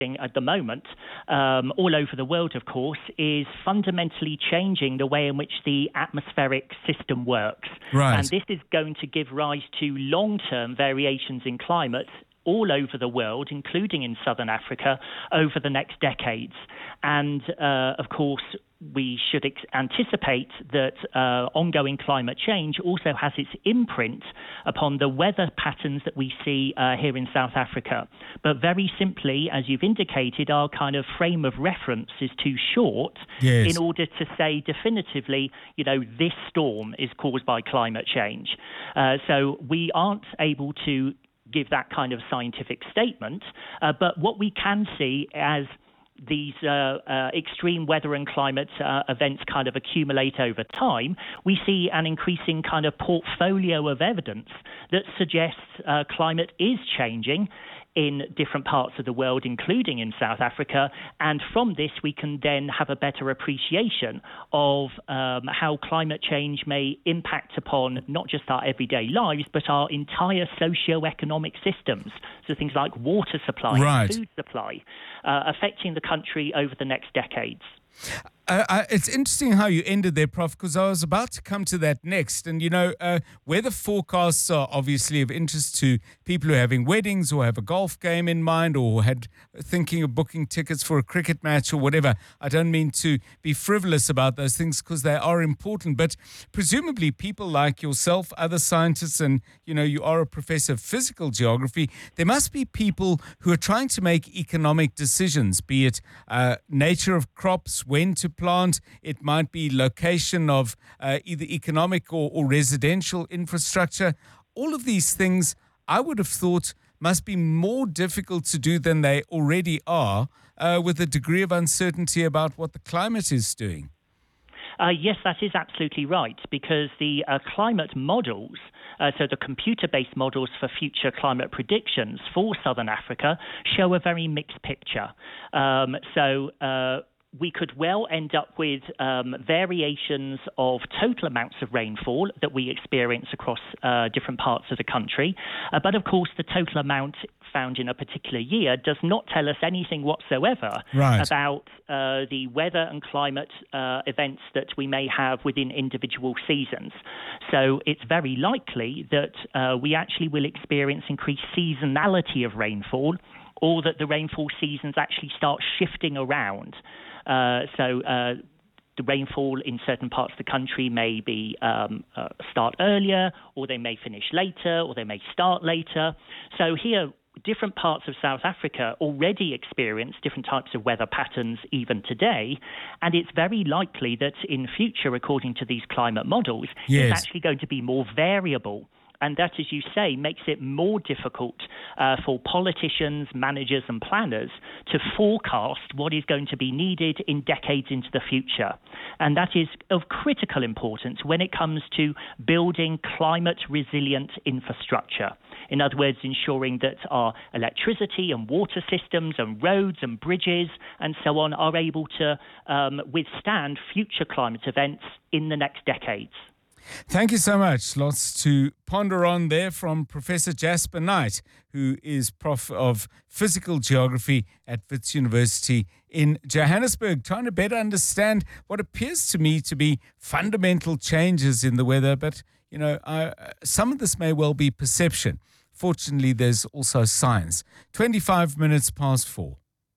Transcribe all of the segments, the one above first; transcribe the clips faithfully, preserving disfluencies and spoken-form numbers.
at the moment, um, all over the world, of course, is fundamentally changing the way in which the atmospheric system works. Right. And this is going to give rise to long-term variations in climate all over the world, including in southern Africa, over the next decades. And, uh, of course, we should ex- anticipate that uh, ongoing climate change also has its imprint upon the weather patterns that we see uh, here in South Africa. But very simply, as you've indicated, our kind of frame of reference is too short yes. in order to say definitively, you know, this storm is caused by climate change. Uh, so we aren't able to give that kind of scientific statement, uh, but what we can see as these uh, uh, extreme weather and climate uh, events kind of accumulate over time, we see an increasing kind of portfolio of evidence that suggests uh, climate is changing in different parts of the world, including in South Africa. And from this, we can then have a better appreciation of um, how climate change may impact upon not just our everyday lives, but our entire socio-economic systems. So things like water supply, right. and food supply, uh, affecting the country over the next decades. Uh, uh, it's interesting how you ended there, Professor, because I was about to come to that next. And, you know, uh, weather forecasts are obviously of interest to people who are having weddings or have a golf game in mind or had thinking of booking tickets for a cricket match or whatever. I don't mean to be frivolous about those things because they are important. But presumably people like yourself, other scientists, and, you know, you are a professor of physical geography, there must be people who are trying to make economic decisions, be it uh, nature of crops, when to plant, it might be location of uh, either economic or, or residential infrastructure. All of these things, I would have thought, must be more difficult to do than they already are, uh, with a degree of uncertainty about what the climate is doing. Uh, yes, that is absolutely right, because the uh, climate models, uh, so the computer-based models for future climate predictions for Southern Africa, show a very mixed picture. Um, so uh, we could well end up with um, variations of total amounts of rainfall that we experience across uh, different parts of the country. Uh, but of course, the total amount found in a particular year does not tell us anything whatsoever right. about uh, the weather and climate uh, events that we may have within individual seasons. So it's very likely that uh, we actually will experience increased seasonality of rainfall, or that the rainfall seasons actually start shifting around. Uh, so uh, the rainfall in certain parts of the country may be um, uh, start earlier, or they may finish later, or they may start later. So here, different parts of South Africa already experience different types of weather patterns even today, and it's very likely that in future, according to these climate models, yes. it's actually going to be more variable. And that, as you say, makes it more difficult uh, for politicians, managers and planners to forecast what is going to be needed in decades into the future. And that is of critical importance when it comes to building climate-resilient infrastructure. In other words, ensuring that our electricity and water systems and roads and bridges and so on are able to um, withstand future climate events in the next decades. Thank you so much. Lots to ponder on there from Professor Jasper Knight, who is Prof of Physical Geography at Wits University in Johannesburg, trying to better understand what appears to me to be fundamental changes in the weather. But, you know, I, some of this may well be perception. Fortunately, there's also science. twenty-five minutes past four.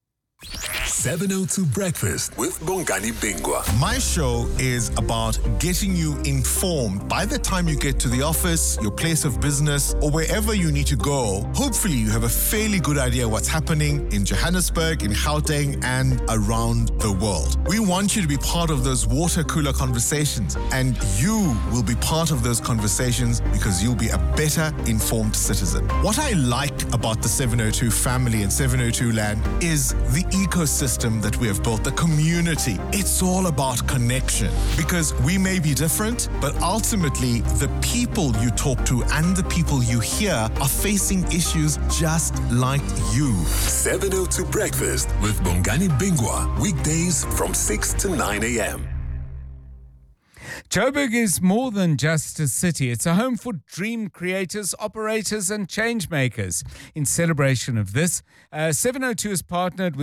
seven oh two Breakfast with Bongani Bingwa. My show is about getting you informed by the time you get to the office, your place of business, or wherever you need to go. Hopefully, you have a fairly good idea what's happening in Johannesburg, in Gauteng, and around the world. We want you to be part of those water cooler conversations, and you will be part of those conversations because you'll be a better informed citizen. What I like about the seven oh two family and seven oh two land is the ecosystem that we have built, the community. It's all about connection because we may be different, but ultimately the people you talk to and the people you hear are facing issues just like you. seven oh two Breakfast with Bongani Bingwa, weekdays from six to nine a.m. Joburg is more than just a city. It's a home for dream creators, operators, and change makers. In celebration of this, uh, seven oh two has partnered with